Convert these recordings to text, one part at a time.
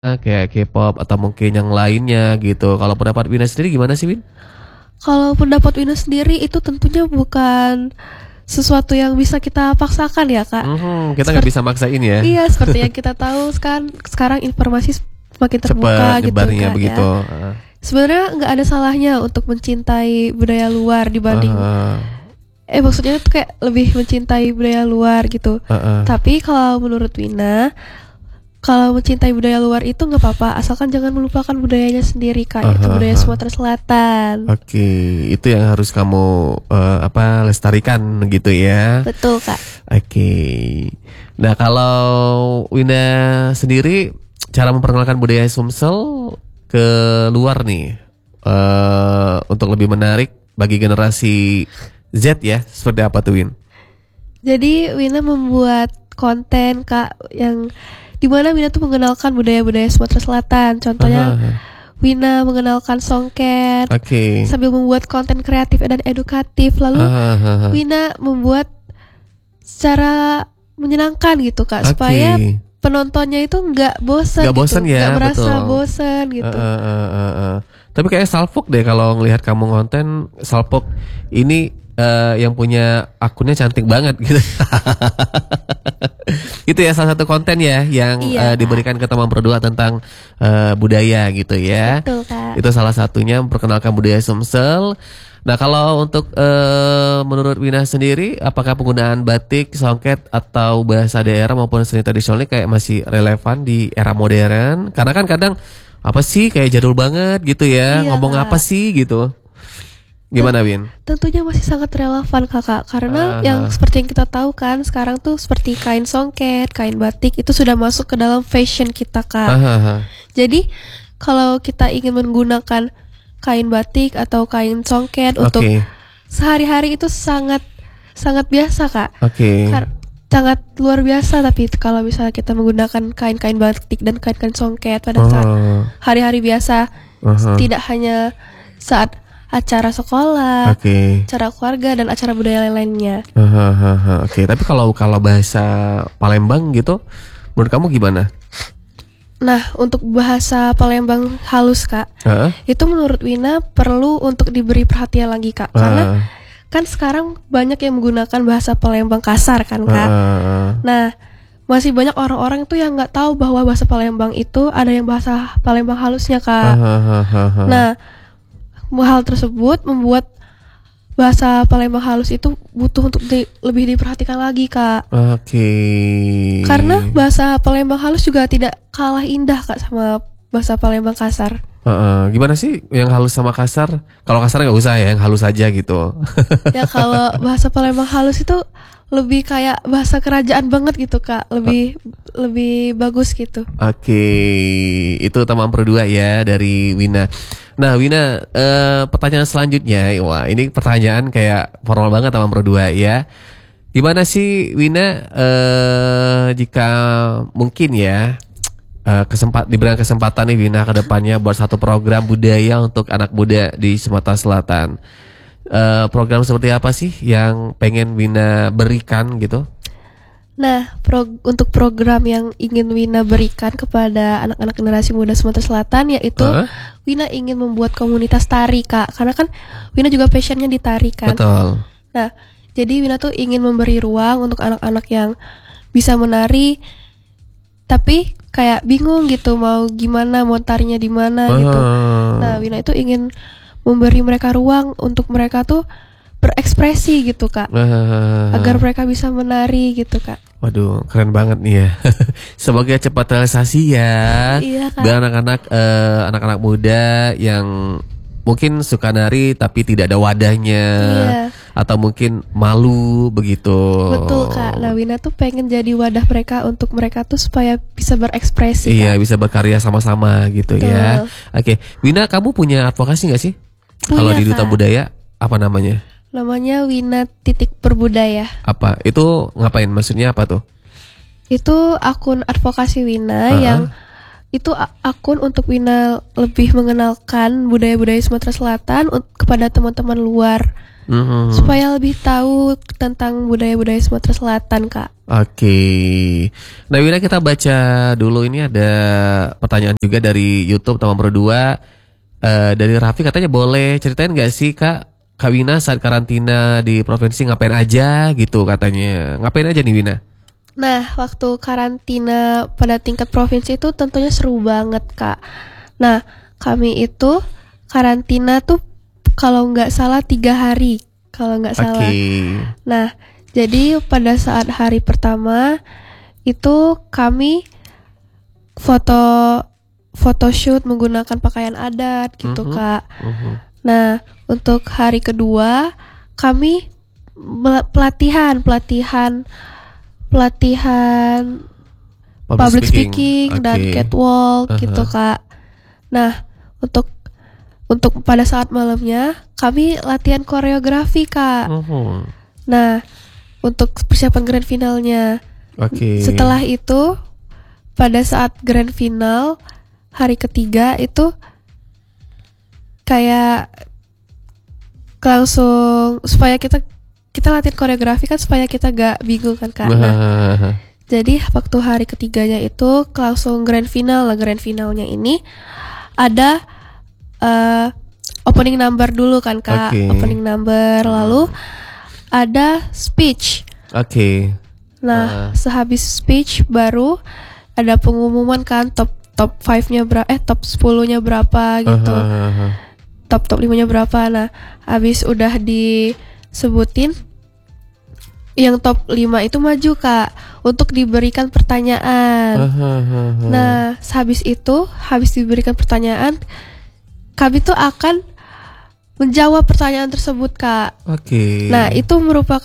kayak K-pop atau mungkin yang lainnya gitu. Kalau pendapat Wina sendiri gimana sih, Win? Kalau pendapat Wina sendiri itu tentunya bukan sesuatu yang bisa kita paksakan ya Kak. Kita nggak bisa maksain ya. Iya, seperti yang kita tahu kan sekarang informasi semakin terbuka Cepet gitu nyebarnya kan begitu. ya. Sebenarnya nggak ada salahnya untuk mencintai budaya luar dibanding maksudnya itu kayak lebih mencintai budaya luar gitu. Tapi kalau menurut Wina, kalau mencintai budaya luar itu nggak apa-apa, asalkan jangan melupakan budayanya sendiri Kak, yaitu budaya Sumatera Selatan. Oke, itu yang harus kamu lestarikan gitu ya. Betul Kak. Oke. Nah, kalau Wina sendiri cara memperkenalkan budaya Sumsel ke luar nih untuk lebih menarik bagi generasi Z ya, seperti apa tuh Win? Jadi Wina membuat konten Kak yang dimana Wina tuh mengenalkan budaya-budaya Sumatera Selatan. Contohnya Wina mengenalkan songket sambil membuat konten kreatif dan edukatif. Lalu Wina membuat secara menyenangkan gitu Kak, supaya penontonnya itu nggak bosan gitu, nggak merasa bosan gitu. Tapi kayak salfok deh kalau ngelihat kamu konten salfok ini yang punya akunnya cantik banget gitu. Itu ya salah satu konten ya yang diberikan ke teman berdua tentang budaya gitu ya. Betul, Kak. Itu salah satunya memperkenalkan budaya Sumsel. Nah, kalau untuk menurut Wina sendiri, apakah penggunaan batik, songket atau bahasa daerah maupun seni tradisional ini kayak masih relevan di era modern? Karena kan kadang apa sih kayak jadul banget gitu ya, ngomong apa sih gitu. Gimana Win? Tentunya masih sangat relevan Kakak, karena yang seperti yang kita tahu kan sekarang tuh seperti kain songket, kain batik itu sudah masuk ke dalam fashion kita Kak. Jadi kalau kita ingin menggunakan kain batik atau kain songket untuk sehari-hari itu sangat biasa Kak. Sangat luar biasa. Tapi kalau misalnya kita menggunakan kain-kain batik dan kain-kain songket pada saat hari-hari biasa, tidak hanya saat acara sekolah, acara keluarga dan acara budaya lainnya. Tapi kalau bahasa Palembang gitu, menurut kamu gimana? Nah, untuk bahasa Palembang halus Kak, itu menurut Wina perlu untuk diberi perhatian lagi Kak, karena kan sekarang banyak yang menggunakan bahasa Palembang kasar kan Kak. Nah, masih banyak orang-orang tuh yang nggak tahu bahwa bahasa Palembang itu ada yang bahasa Palembang halusnya Kak. Nah, hal tersebut membuat bahasa Palembang halus itu butuh untuk lebih diperhatikan lagi Kak. Karena bahasa Palembang halus juga tidak kalah indah Kak sama bahasa Palembang kasar. Gimana sih yang halus sama kasar? Kalau kasar nggak usah ya, yang halus aja gitu. Ya kalau bahasa Palembang halus itu lebih kayak bahasa kerajaan banget gitu Kak, lebih bagus gitu. Itu teman berdua ya dari Wina. Nah Wina, pertanyaan selanjutnya, wah ini pertanyaan kayak formal banget teman berdua ya. Gimana sih Wina jika mungkin ya diberikan kesempatan nih Wina ke depannya buat satu program budaya untuk anak muda di Sumatera Selatan. Program seperti apa sih yang pengen Wina berikan gitu? Nah, untuk program yang ingin Wina berikan kepada anak-anak generasi muda Sumatera Selatan yaitu Wina ingin membuat komunitas tari Kak, karena kan Wina juga passionnya di tari kan. Betul. Nah, jadi Wina tuh ingin memberi ruang untuk anak-anak yang bisa menari tapi kayak bingung gitu mau gimana, mau tarinya di mana gitu. Nah, Wina itu ingin memberi mereka ruang untuk mereka tuh berekspresi gitu Kak, agar mereka bisa menari gitu Kak. Waduh, keren banget nih ya. Semoga cepat realisasi ya. Iya, Kak. Biar anak-anak muda yang mungkin suka nari tapi tidak ada wadahnya, atau mungkin malu begitu. Betul Kak. Nah Wina tuh pengen jadi wadah mereka untuk mereka tuh supaya bisa berekspresi. Iya, Kak. Bisa berkarya sama-sama gitu. Betul. Ya. Oke, Wina, kamu punya advokasi nggak sih? Kalau di Duta Budaya apa namanya? Namanya Wina Titik Berbudaya. Apa? Itu ngapain? Maksudnya apa tuh? Itu akun advokasi Wina yang itu akun untuk Wina lebih mengenalkan budaya-budaya Sumatera Selatan kepada teman-teman luar. Supaya lebih tahu tentang budaya-budaya Sumatera Selatan, Kak. Oke. Nah, Wina, kita baca dulu, ini ada pertanyaan juga dari YouTube Taman Pro 2. Dari Raffi, katanya boleh ceritain gak sih Kak Wina saat karantina di provinsi ngapain aja gitu katanya. Ngapain aja nih Wina? Nah, waktu karantina pada tingkat provinsi itu tentunya seru banget, Kak. Nah, kami itu karantina tuh kalau nggak salah 3 hari, kalau nggak salah. Nah, jadi pada saat hari pertama itu kami photoshoot menggunakan pakaian adat gitu, Kak. Nah, untuk hari kedua kami pelatihan public speaking dan catwalk gitu, Kak. Nah, untuk pada saat malamnya kami latihan koreografi, Kak. Nah, untuk persiapan grand finalnya. Setelah itu pada saat grand final hari ketiga itu kayak langsung supaya kita latihan koreografi kan supaya kita gak bingung kan, Kak. Nah, jadi waktu hari ketiganya itu langsung grand final. Lah, grand finalnya ini ada opening number dulu kan, Kak. Opening number, lalu ada speech. Nah, sehabis speech baru ada pengumuman kan top 5-nya top 10-nya berapa gitu. Top 5-nya berapa. Nah, habis udah disebutin yang top 5 itu maju, Kak, untuk diberikan pertanyaan. Nah, habis diberikan pertanyaan, kami tuh akan menjawab pertanyaan tersebut, Kak. Nah, itu merupakan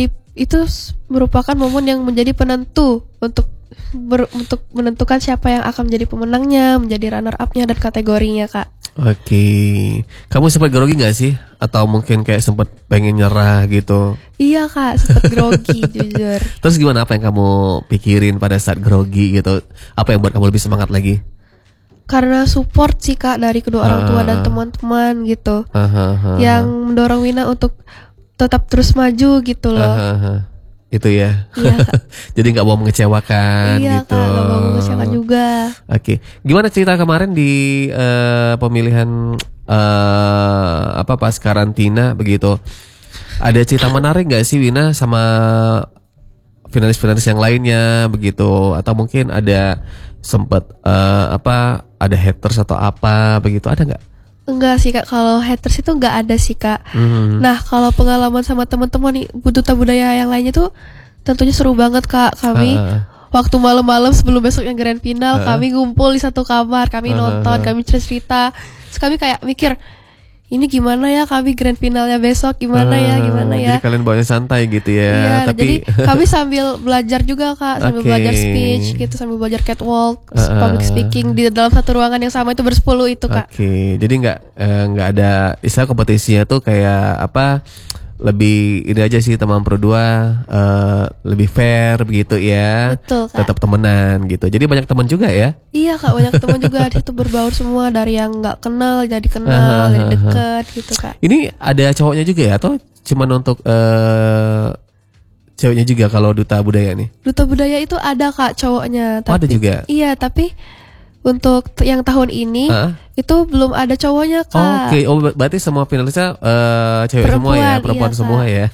momen yang menjadi penentu untuk menentukan siapa yang akan menjadi pemenangnya, menjadi runner up-nya dan kategorinya, Kak. Kamu sempat grogi gak sih? Atau mungkin kayak sempat pengen nyerah gitu? Iya, Kak, sempat grogi jujur. Terus gimana, apa yang kamu pikirin pada saat grogi gitu? Apa yang buat kamu lebih semangat lagi? Karena support sih, Kak, dari kedua orang tua dan teman-teman gitu. Yang mendorong Wina untuk tetap terus maju gitu loh. Itu ya. Iya, Kak. Jadi gak mau mengecewakan gitu. Iya, Kak, gak mau mengecewakan juga. Gimana cerita kemarin di pemilihan pas karantina begitu? Ada cerita menarik gak sih Wina sama finalis-finalis yang lainnya begitu? Atau mungkin ada sempat ada haters atau apa begitu, ada nggak? Enggak sih, Kak, kalau haters itu nggak ada sih, Kak. Nah, kalau pengalaman sama teman-teman nih duta budaya yang lainnya tuh tentunya seru banget, Kak. Kami waktu malam-malam sebelum besoknya grand final kami ngumpul di satu kamar, kami nonton, kami cerita. Terus kami kayak mikir, ini gimana ya kami grand finalnya besok, gimana ya. Jadi kalian bawanya santai gitu ya. Iya, tapi jadi kami sambil belajar juga, Kak, sambil belajar speech gitu, sambil belajar catwalk, public speaking di dalam satu ruangan yang sama itu bersepuluh itu, Kak. Jadi nggak ada istilah kompetisinya tuh kayak lebih ini aja sih, teman Pro 2 lebih fair begitu ya. Betul, Kak. Tetap temenan gitu. Jadi banyak teman juga ya. Iya, Kak, banyak teman juga di situ berbaur semua, dari yang nggak kenal jadi kenal, jadi deket gitu, Kak. Ini ada cowoknya juga ya atau cuman untuk ceweknya juga kalau duta budaya nih? Duta budaya itu ada, Kak, cowoknya. Ada juga. Iya, tapi untuk yang tahun ini itu belum ada cowoknya, Kak. Berarti semua finalisnya cewek perempuan, semua ya, perempuan iya, semua ya.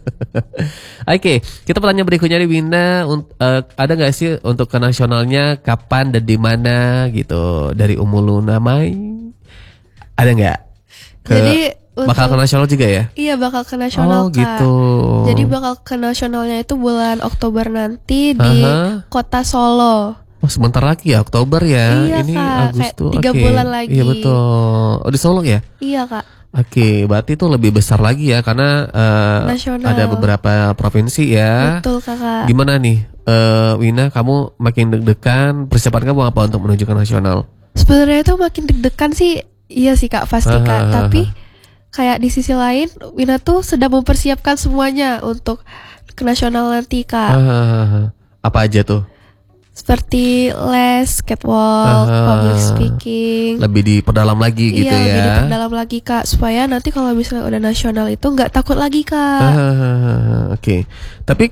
Kita pertanyaan berikutnya nih Wina, ada nggak sih untuk ke nasionalnya kapan dan di mana gitu, dari Umulunamai? Ada nggak? Jadi bakal ke nasional juga ya? Iya, bakal ke nasional, Kak. Gitu. Jadi bakal ke nasionalnya itu bulan Oktober nanti di Kota Solo. Sebentar lagi ya, Oktober ya. Iya, ini Kak, Agustus. kayak 3 bulan lagi. Iya, betul. Di Solo ya? Iya, Kak. Berarti itu lebih besar lagi ya, karena ada beberapa provinsi ya. Betul, Kakak. Gimana nih Wina, kamu makin deg-degan, persiapan kamu apa untuk menuju ke nasional? Sebenarnya itu makin deg-degan sih. Iya sih, Kak, pasti, Kak. Tapi kayak di sisi lain Wina tuh sedang mempersiapkan semuanya untuk ke nasional nanti, Kak. Apa aja tuh? Seperti les, catwalk, public speaking. Lebih diperdalam lagi gitu Iya, ya. lebih diperdalam lagi Kak, supaya nanti kalau misalnya udah nasional itu nggak takut lagi Kak. Oke. Tapi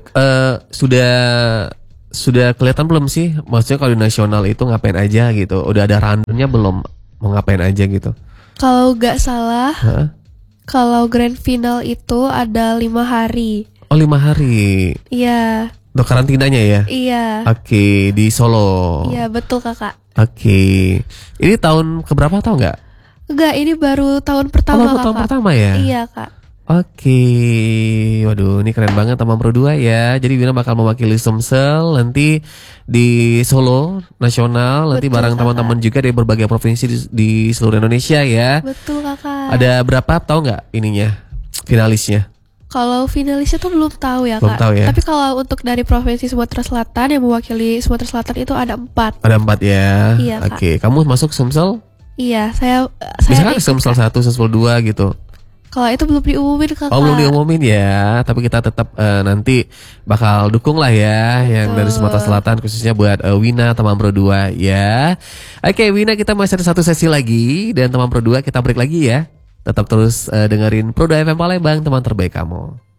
sudah kelihatan belum sih? Maksudnya kalau di nasional itu ngapain aja gitu? Udah ada rundownnya belum? Mau ngapain aja gitu? Kalau nggak salah, kalau grand final itu ada 5 hari. Oh 5 hari. Iya. Untuk karantinanya ya? Iya. Oke, di Solo. Iya betul Kakak. Oke. Ini tahun keberapa tau nggak? Enggak, ini baru tahun pertama baru Kakak. tahun pertama ya? Iya Kak. Oke, waduh ini keren banget Taman Pro 2 ya. Jadi Wina bakal mewakili Sumsel nanti di Solo Nasional. Nanti Betul, bareng Kakak. teman-teman juga dari berbagai provinsi di seluruh Indonesia ya. Betul Kakak. Ada berapa tahu nggak ininya finalisnya? Kalau finalisnya tuh belum tahu ya Belum Kak. tahu ya? Tapi kalau untuk dari provinsi Sumatera Selatan yang mewakili Sumatera Selatan itu ada 4. Ada 4 ya. Iya, Kak. Oke, kamu masuk Sumsel? Iya, saya Misalkan ikut, Sumsel 1, Sumsel 2 gitu. Kalau itu belum diumumin Kakak. Oh belum diumumin ya, tapi kita tetap nanti bakal dukung lah ya yang dari Sumatera Selatan khususnya buat Wina Taman Pro 2 ya. Oke Wina, kita masih ada satu sesi lagi dan Taman Pro 2 kita break lagi ya. Tetap terus dengerin Pro 2 FM Palembang, teman terbaik kamu.